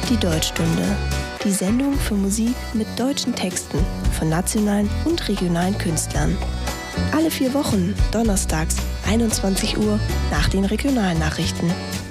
Die Deutschstunde. Die Sendung für Musik mit deutschen Texten von nationalen und regionalen Künstlern. Alle 4 Wochen, donnerstags, 21 Uhr, nach den Regionalnachrichten.